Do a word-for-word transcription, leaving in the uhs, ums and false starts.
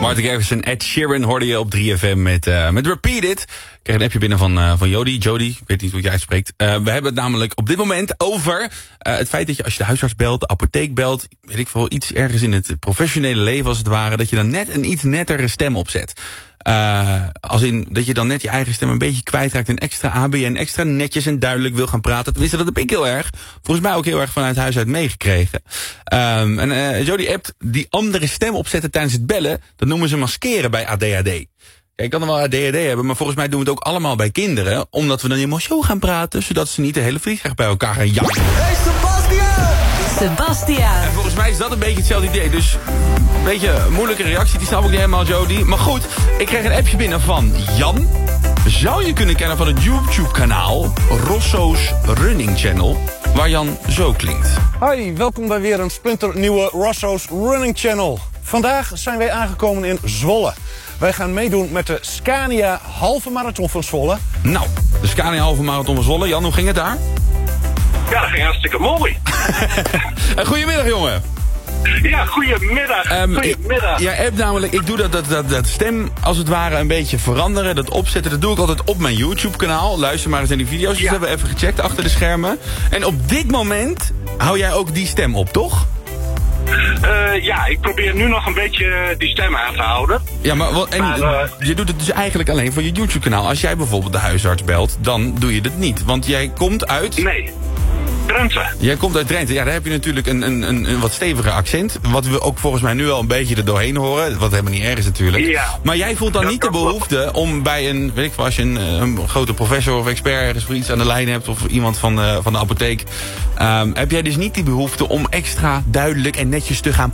Martin Garrix en Ed Sheeran hoorde je op drie F M met, uh, met Repeat It. Ik kreeg een appje binnen van, uh, van Jody. Jody, ik weet niet hoe jij uitspreekt. Uh, we hebben het namelijk op dit moment over uh, het feit dat je als je de huisarts belt, de apotheek belt, weet ik veel, iets ergens in het professionele leven als het ware, dat je dan net een iets nettere stem opzet. Uh, als in dat je dan net je eigen stem een beetje kwijtraakt en extra A B N, extra netjes en duidelijk wil gaan praten. Tenminste, dat heb ik heel erg, volgens mij ook heel erg vanuit huis uit meegekregen. Um, en uh, Jody appt, die andere stem opzetten tijdens het bellen, dat noemen ze maskeren bij A D H D. Kijk, ik kan er wel A D H D hebben, maar volgens mij doen we het ook allemaal bij kinderen, omdat we dan helemaal zo gaan praten, zodat ze niet de hele vliegtuig bij elkaar gaan janken. Hey Sebastiaan! Sebastiaan. En volgens mij is dat een beetje hetzelfde idee, dus een beetje een moeilijke reactie, die snap ik niet helemaal, Jody. Maar goed, ik kreeg een appje binnen van Jan. Zou je kunnen kennen van het YouTube-kanaal Rosso's Running Channel, waar Jan zo klinkt. Hoi, welkom bij weer een splinternieuwe Rosso's Running Channel. Vandaag zijn wij aangekomen in Zwolle. Wij gaan meedoen met de Scania halve marathon van Zwolle. Nou, de Scania halve marathon van Zwolle. Jan, hoe ging het daar? Ja, dat ging hartstikke mooi. Goedemiddag, jongen. Ja, goedemiddag. Um, goedemiddag. Ja, app namelijk, ik doe dat, dat, dat, dat stem als het ware een beetje veranderen, dat opzetten, dat doe ik altijd op mijn YouTube-kanaal. Luister maar eens naar die video's, dus ja. dat hebben we even gecheckt achter de schermen. En op dit moment hou jij ook die stem op, toch? Uh, ja, ik probeer nu nog een beetje die stem aan te houden. Ja, maar, wat, en, maar uh, je doet het dus eigenlijk alleen voor je YouTube-kanaal. Als jij bijvoorbeeld de huisarts belt, dan doe je dit niet. Want jij komt uit... Nee. Drenthe. Jij komt uit Drenthe. Ja, daar heb je natuurlijk een, een, een, een wat steviger accent. Wat we ook volgens mij nu al een beetje er doorheen horen. Wat helemaal niet erg is natuurlijk. Ja. Maar jij voelt dan Dat niet de behoefte om bij een, weet ik wel, als je een, een grote professor of expert ergens voor iets aan de lijn hebt, of iemand van, uh, van de apotheek. Um, heb jij dus niet die behoefte om extra duidelijk en netjes te gaan